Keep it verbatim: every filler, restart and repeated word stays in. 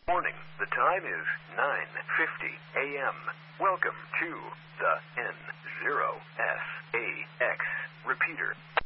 Morning. The time is nine fifty a.m. Welcome to the N zero S A X repeater.